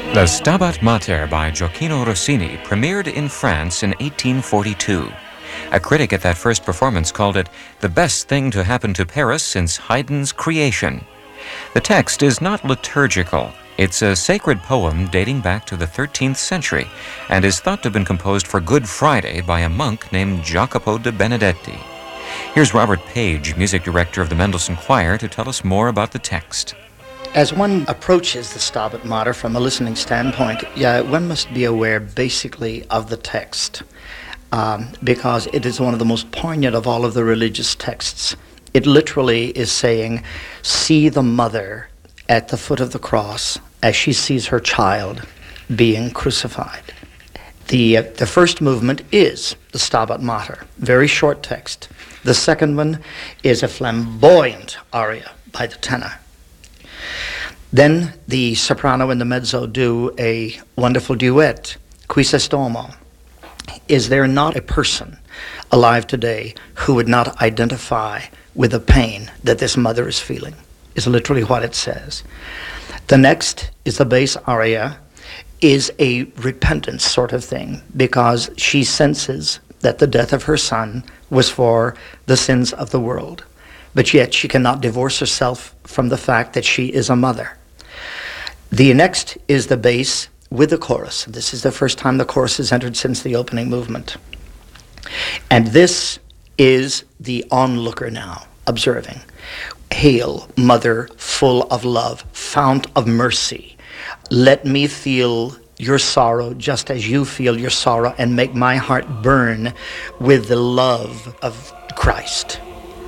The Stabat Mater by Gioacchino Rossini premiered in France in 1842. A critic at that first performance called it the best thing to happen to Paris since Haydn's creation. The text is not liturgical. It's a sacred poem dating back to the 13th century and is thought to have been composed for Good Friday by a monk named Jacopo de Benedetti. Here's Robert Page, music director of the Mendelssohn Choir, to tell us more about the text. As one approaches the Stabat Mater from a listening standpoint, one must be aware basically of the text because it is one of the most poignant of all of the religious texts. It literally is saying, see the mother at the foot of the cross as she sees her child being crucified. The first movement is the Stabat Mater, very short text. The second one is a flamboyant aria by the tenor. Then the soprano and the mezzo do a wonderful duet, Qui s'estomo. Is there not a person alive today who would not identify with the pain that this mother is feeling, is literally what it says. The next is the bass aria, is a repentance sort of thing, because she senses that the death of her son was for the sins of the world. But yet she cannot divorce herself from the fact that she is a mother. The next is the bass with the chorus. This is the first time the chorus has entered since the opening movement. And this is the onlooker now, observing. Hail, Mother, full of love, fount of mercy. Let me feel your sorrow just as you feel your sorrow and make my heart burn with the love of Christ.